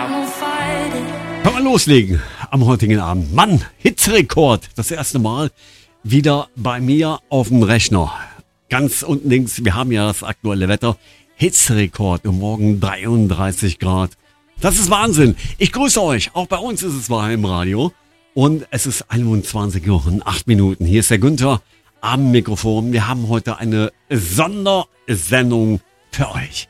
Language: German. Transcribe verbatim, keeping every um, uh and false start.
Kann man loslegen am heutigen Abend. Mann, Hitzerekord. Das erste Mal wieder bei mir auf dem Rechner. Ganz unten links, wir haben ja das aktuelle Wetter. Hitzerekord und morgen dreiunddreißig Grad. Das ist Wahnsinn. Ich grüße euch. Auch bei uns ist es wahr im Radio. Und es ist einundzwanzig Uhr und acht Minuten. Hier ist der Günther am Mikrofon. Wir haben heute eine Sondersendung für euch.